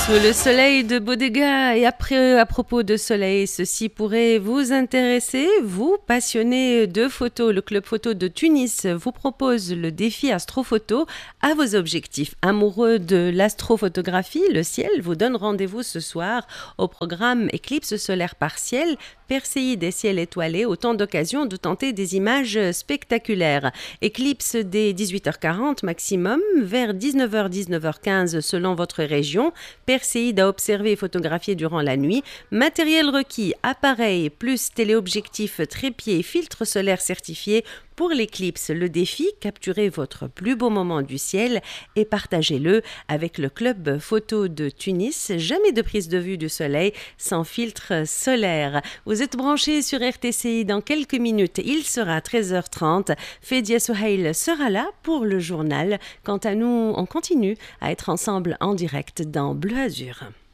Sous le soleil de Bodega et après, à propos de soleil, ceci pourrait vous intéresser, vous, passionnés de photos. Le Club Photo de Tunis vous propose le défi Astrophoto à vos objectifs. Amoureux de l'astrophotographie, le ciel vous donne rendez-vous ce soir au programme Éclipse solaire partielle, Perséide et ciel étoilé, autant d'occasions de tenter des images spectaculaires. Éclipse dès 18h40 maximum, vers 19h, 19h15 selon votre région. Perséide à observer et photographier durant la nuit. Matériel requis, appareil plus téléobjectif trépied, filtre solaire certifié. Pour l'éclipse, le défi, capturez votre plus beau moment du ciel et partagez-le avec le Club Photo de Tunis. Jamais de prise de vue du soleil sans filtre solaire. Vous êtes branchés sur RTCI dans quelques minutes. Il sera 13h30. Fedia Souhail sera là pour le journal. Quant à nous, on continue à être ensemble en direct dans Bleu Azur.